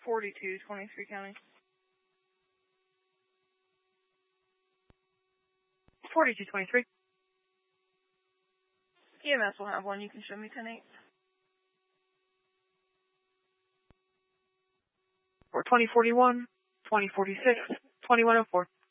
4223 County. 4223. EMS will have one. You can show me 10-8. For 2041, 2046, 2104.